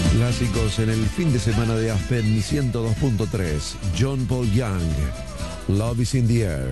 Clásicos en el fin de semana de Aspen 102.3. John Paul Young, Love is in the Air.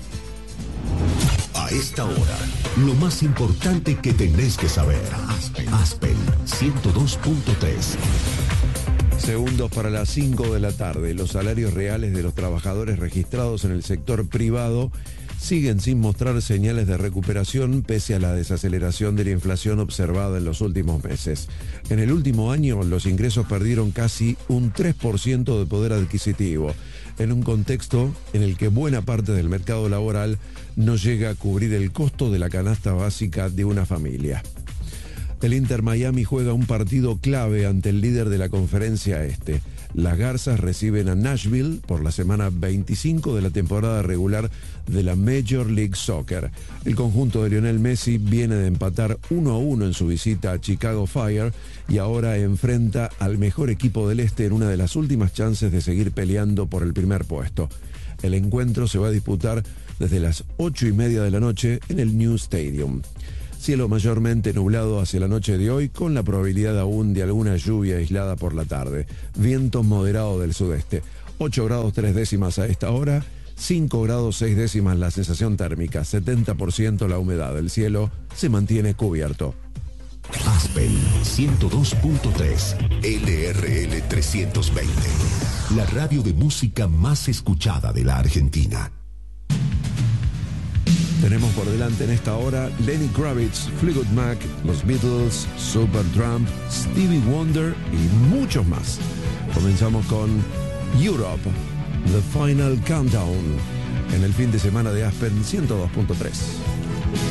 A esta hora, lo más importante que tenés que saber. Aspen 102.3. Segundos para las 5 de la tarde. Los salarios reales de los trabajadores registrados en el sector privado siguen sin mostrar señales de recuperación pese a la desaceleración de la inflación observada en los últimos meses. En el último año, los ingresos perdieron casi un 3% de poder adquisitivo, en un contexto en el que buena parte del mercado laboral no llega a cubrir el costo de la canasta básica de una familia. El Inter Miami juega un partido clave ante el líder de la conferencia este. Las Garzas reciben a Nashville por la semana 25 de la temporada regular de la Major League Soccer. El conjunto de Lionel Messi viene de empatar 1-1 en su visita a Chicago Fire y ahora enfrenta al mejor equipo del este en una de las últimas chances de seguir peleando por el primer puesto. El encuentro se va a disputar desde las 8:30 de la noche en el New Stadium. Cielo mayormente nublado hacia la noche de hoy, con la probabilidad aún de alguna lluvia aislada por la tarde. Viento moderado del sudeste. 8 grados 3 décimas a esta hora, 5 grados 6 décimas la sensación térmica, 70% la humedad. El cielo se mantiene cubierto. Aspen 102.3, LRL 320. La radio de música más escuchada de la Argentina. Tenemos por delante en esta hora Lenny Kravitz, Fleetwood Mac, los Beatles, Supertramp, Stevie Wonder y muchos más. Comenzamos con Europe, The Final Countdown, en el fin de semana de Aspen 102.3.